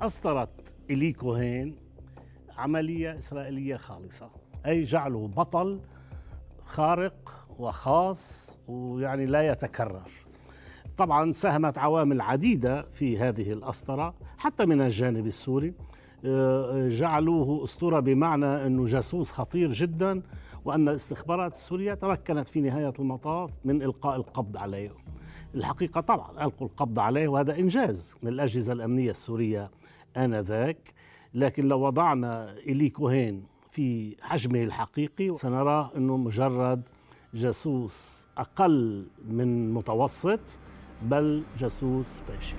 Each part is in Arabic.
أصدرت إيلي كوهين عملية إسرائيلية خالصة، أي جعله بطل خارق وخاص ويعني لا يتكرر. طبعا ساهمت عوامل عديدة في هذه الأسطرة حتى من الجانب السوري، جعلوه أسطورة بمعنى أنه جاسوس خطير جدا، وأن الاستخبارات السورية تمكنت في نهاية المطاف من إلقاء القبض عليه. الحقيقة طبعا ألقوا القبض عليه، وهذا إنجاز من الأجهزة الأمنية السورية آنذاك. لكن لو وضعنا إيلي كوهين في حجمه الحقيقي سنراه أنه مجرد جاسوس أقل من متوسط، بل جاسوس فاشل.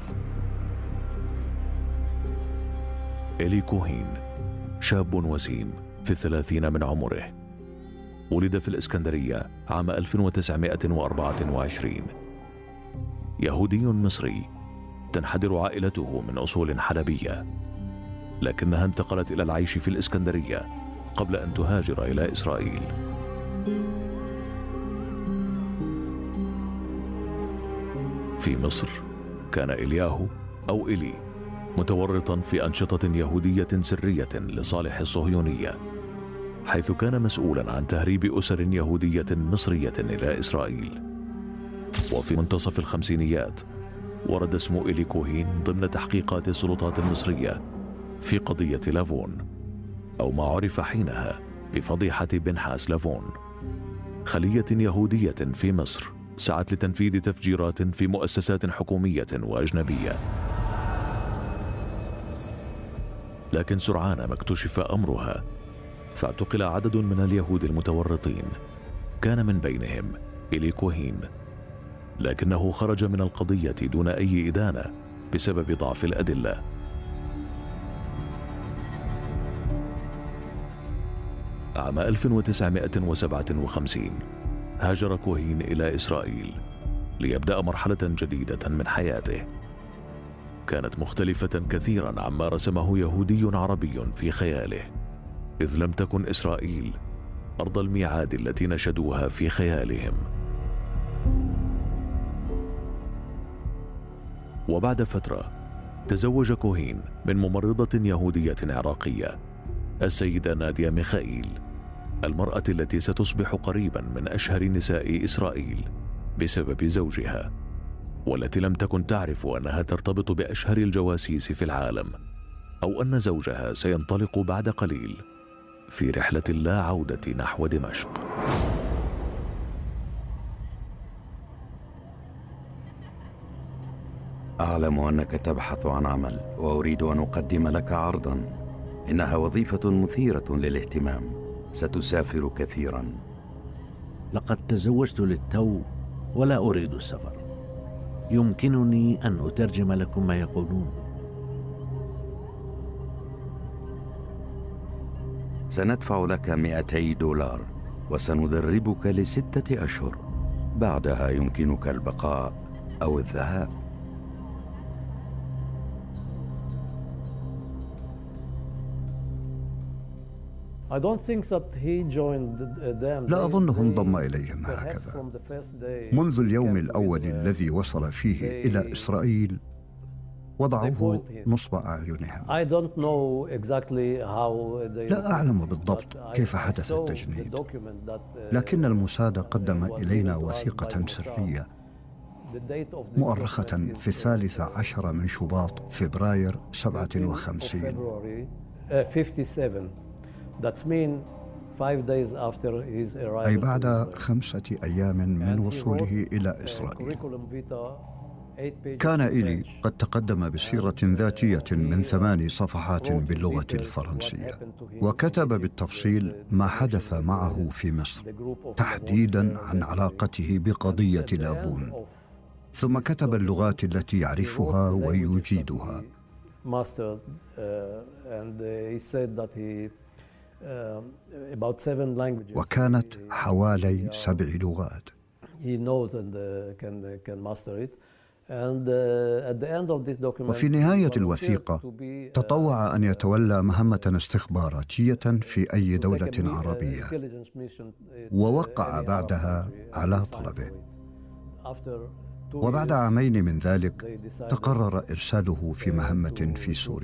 إيلي كوهين شاب وسيم في 30 من عمره، ولد في الإسكندرية عام 1924. يهودي مصري، تنحدر عائلته من أصول حلبية، لكنها انتقلت إلى العيش في الإسكندرية قبل أن تهاجر إلى إسرائيل. في مصر كان إلياهو أو إيلي متورطا في أنشطة يهودية سرية لصالح الصهيونية، حيث كان مسؤولا عن تهريب أسر يهودية مصرية إلى إسرائيل. وفي منتصف الخمسينيات ورد اسم إيلي كوهين ضمن تحقيقات السلطات المصرية في قضية لافون، أو ما عرف حينها بفضيحة بنحاس لافون، خلية يهودية في مصر سعت لتنفيذ تفجيرات في مؤسسات حكومية وأجنبية. لكن سرعان ما اكتشف أمرها، فاعتقل عدد من اليهود المتورطين، كان من بينهم إيلي كوهين، لكنه خرج من القضية دون أي إدانة بسبب ضعف الأدلة. عام 1957 هاجر كوهين إلى إسرائيل ليبدأ مرحلة جديدة من حياته، كانت مختلفة كثيرا عما رسمه يهودي عربي في خياله، إذ لم تكن إسرائيل أرض الميعاد التي نشدوها في خيالهم. وبعد فترة تزوج كوهين من ممرضة يهودية عراقية، السيدة نادية ميخائيل، المرأة التي ستصبح قريبا من أشهر نساء إسرائيل بسبب زوجها، والتي لم تكن تعرف أنها ترتبط بأشهر الجواسيس في العالم، أو أن زوجها سينطلق بعد قليل في رحلة لا عودة نحو دمشق. أعلم أنك تبحث عن عمل، وأريد أن أقدم لك عرضا. إنها وظيفة مثيرة للاهتمام، ستسافر كثيرا. لقد تزوجت للتو ولا أريد السفر. يمكنني أن أترجم لكم ما يقولون. سندفع لك $200 وسندربك ل6 أشهر، بعدها يمكنك البقاء أو الذهاب. لا أظنه انضم إليهم هكذا. منذ اليوم الأول الذي وصل فيه إلى إسرائيل وضعوه نصب أعينهم. لا أعلم بالضبط كيف حدث التجنيد، لكن الموساد قدم إلينا وثيقة سرية مؤرخة في 13 من شباط فبراير 57. أي بعد 5 أيام من وصوله إلى إسرائيل. كان إيلي قد تقدم بسيرة ذاتية من 8 صفحات باللغة الفرنسية، وكتب بالتفصيل ما حدث معه في مصر، تحديداً عن علاقته بقضية لافون، ثم كتب اللغات التي يعرفها ويجيدها. وكانت حوالي 7 لغات. وفي نهاية الوثيقة تطوع أن يتولى مهمة استخباراتية في أي دولة عربية، ووقع بعدها على طلبه. وبعد 2 عام من ذلك تقرر إرساله في مهمة في سوريا.